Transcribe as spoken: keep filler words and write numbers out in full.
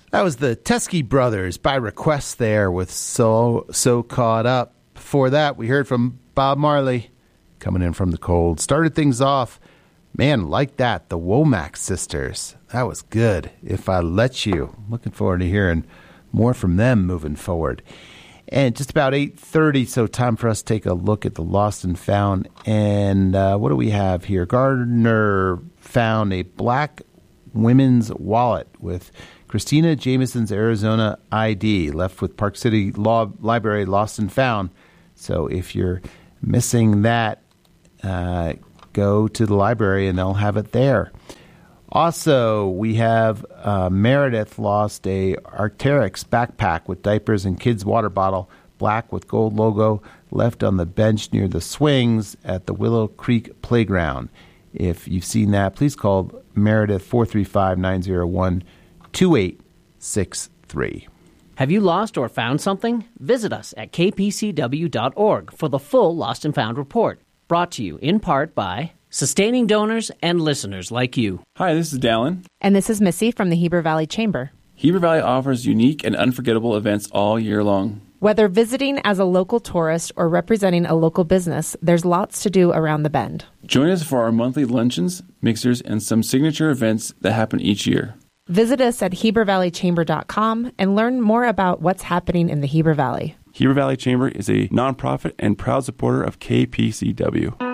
That was the Teskey Brothers by request there with So So Caught Up. Before that, we heard from Bob Marley coming in from the cold. Started things off, man, like that, the Womack Sisters. That was good. If I Let You. Looking forward to hearing more from them moving forward. And just about eight thirty, so time for us to take a look at the Lost and Found. And uh, what do we have here? Gardner found a black women's wallet with Christina Jameson's Arizona I D, left with Park City Law Library, Lost and Found. So if you're missing that, uh, go to the library and they'll have it there. Also, we have uh, Meredith lost a Arc'teryx backpack with diapers and kids' water bottle, black with gold logo, left on the bench near the swings at the Willow Creek Playground. If you've seen that, please call Meredith four three five, nine zero one, two eight six three. Have you lost or found something? Visit us at k p c w dot org for the full Lost and Found report, brought to you in part by sustaining donors and listeners like you. Hi, this is Dallin. And this is Missy from the Heber Valley Chamber. Heber Valley offers unique and unforgettable events all year long. Whether visiting as a local tourist or representing a local business, there's lots to do around the bend. Join us for our monthly luncheons, mixers, and some signature events that happen each year. Visit us at heber valley chamber dot com and learn more about what's happening in the Heber Valley. Heber Valley Chamber is a nonprofit and proud supporter of K P C W.